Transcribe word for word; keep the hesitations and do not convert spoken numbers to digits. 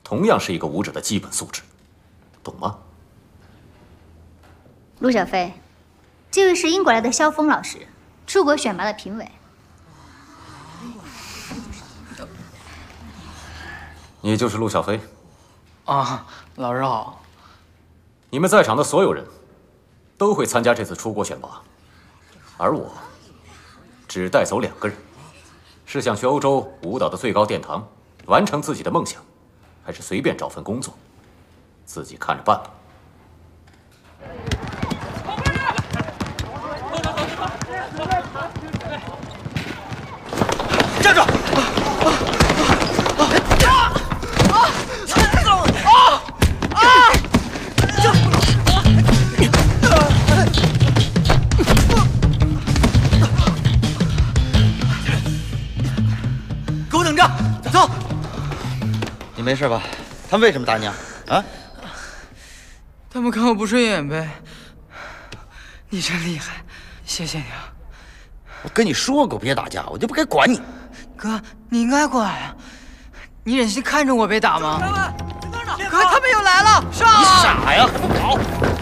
同样是一个武者的基本素质，懂吗？ 陆小飞，这位是英国来的萧峰老师，出国选拔的评委。 你就是陆小飞？ 啊，老师好。 你们在场的所有人都会参加这次出国选拔，而我只带走两个人，是想去欧洲舞蹈的最高殿堂，完成自己的梦想，还是随便找份工作，自己看着办吧。 站住！给我等着，走！ 你没事吧？他们为什么打你啊？啊？ 他们看我不顺眼呗。你真厉害，谢谢你啊！ 我跟你说过别打架，我就不该管你。 哥，你应该管啊！你忍心看着我被打吗？哥，他们又来了，上！ 你傻呀，还不跑！